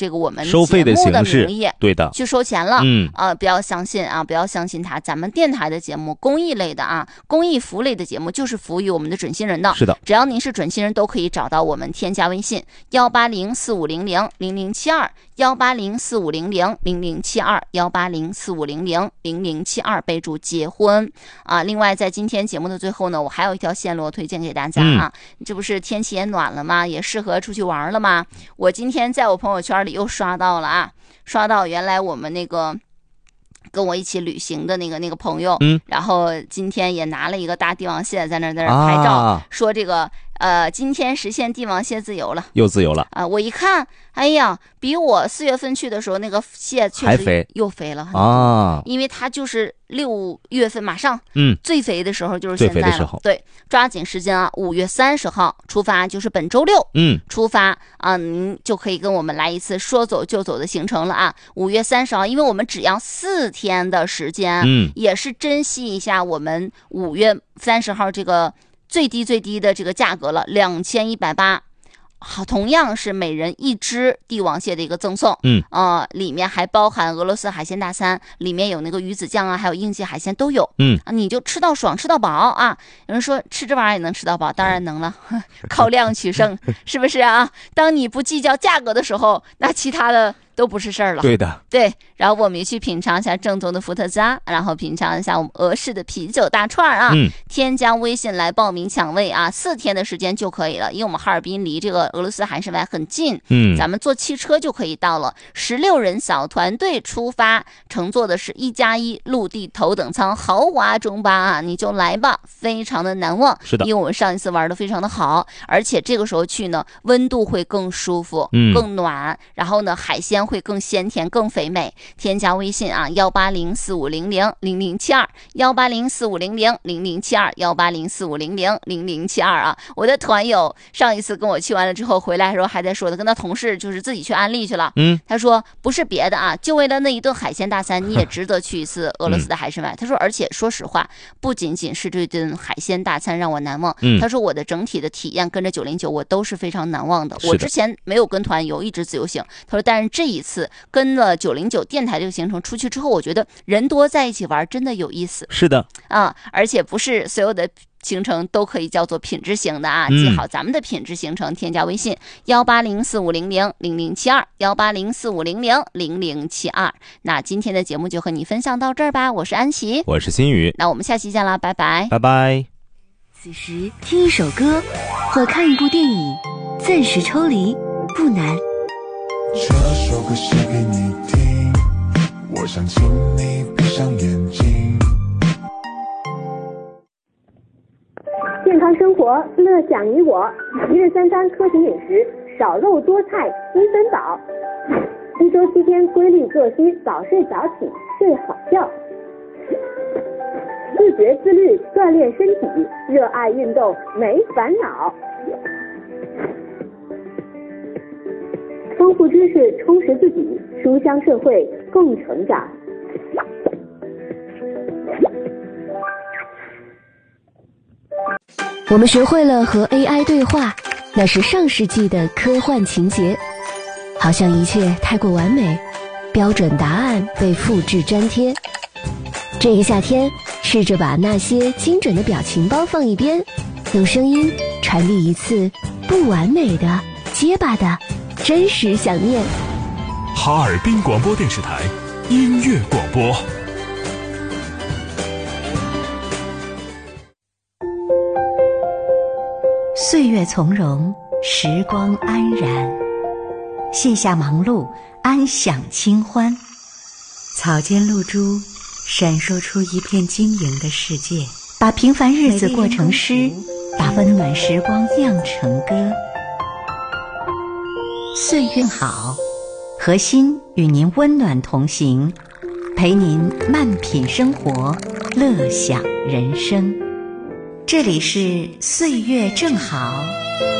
这个我们收费的节目的形式名义， 对的， 去收钱了。不要相信啊，不要相信他。咱们电台的节目，公益类的啊，公益服务类的节目，就是服务于我们的准新人的。 是的， 只要您是准新人，都可以找到我们，添加微信18045000072，18045000072，18045000072，备注结婚啊。另外，在今天节目的最后呢，我还有一条线路推荐给大家啊。这不是天气也暖了吗？也适合出去玩了吗？我今天在我朋友圈里又刷到了啊，刷到原来我们那个跟我一起旅行的那个朋友，然后今天也拿了一个大帝王蟹在那拍照，说这个今天实现帝王蟹自由了， 又自由了啊！我一看，哎呀，比我4月份去的时候那个蟹确实又肥了啊，因为它就是6月份马上，最肥的时候就是现在了。对，抓紧时间啊，5月30号出发，就是本周六，出发啊，您就可以跟我们来一次说走就走的行程了啊。5月30号，因为我们只要4天的时间，也是珍惜一下我们5月30号这个最低的这个价格了，2180。好，同样是每人1只帝王蟹的一个赠送，里面还包含俄罗斯海鲜大餐，里面有那个鱼子酱啊，还有应季海鲜都有，你就吃到爽，吃到饱啊！有人说吃这玩意儿也能吃到饱，当然能了，靠量取胜，是不是啊？当你不计较价格的时候，那其他的都不是事儿了。 对的， 对。然后我们也去品尝一下正宗的伏特加，然后品尝一下我们俄式的啤酒大串啊。添加微信来报名抢位啊，4天的时间就可以了，因为我们哈尔滨离这个俄罗斯海参崴很近，咱们坐汽车就可以到了。16人小团队出发，乘坐的是1+1陆地头等舱豪华中巴啊，你就来吧，非常的难忘。 是的， 因为我们上一次玩的非常的好，而且这个时候去呢，温度会更舒服，更暖，然后呢，海鲜会更鲜甜、更肥美。添加微信啊，18045000072，18045000072，18045000072啊。我的团友上一次跟我去完了之后回来的时候还在说的，跟他同事就是自己去安利去了。他说不是别的啊，就为了那一顿海鲜大餐，你也值得去一次俄罗斯的海参崴。他说，而且说实话，不仅仅是这顿海鲜大餐让我难忘，他说我的整体的体验跟着909我都是非常难忘的。我之前没有跟团游，一直自由行。他说，但是这一次跟了909电台这个行程出去之后，我觉得人多在一起玩真的有意思。 是的啊，而且不是所有的行程都可以叫做品质型的啊，记好咱们的品质行程，添加微信18045000072，18045000072。那今天的节目就和你分享到这儿吧，我是安琪， 我是心宇， 那我们下期见啦，拜拜， 拜拜。 此时听一首歌或看一部电影，暂时抽离不难。 这首歌写给你听，我想请你闭上眼睛。 健康生活，乐享你我。1日3餐科学饮食，少肉多菜，7分饱。1周7天规律作息，早睡早起，睡好觉。自觉自律，锻炼身体，热爱运动，没烦恼。丰富知识，充实自己，书香社会，共成长。 我们学会了和 AI 对话，那是上世纪的科幻情节，好像一切太过完美，标准答案被复制粘贴。这个夏天，试着把那些精准的表情包放一边，用声音传递一次不完美的、结巴的真实想念。 哈尔滨广播电视台音乐广播。 岁月从容，时光安然，卸下忙碌，安享清欢。草间露珠闪烁出一片晶莹的世界，把平凡日子过成诗，把温暖时光酿成歌。岁月好，和心与您温暖同行，陪您慢品生活，乐享人生。这里是岁月正好。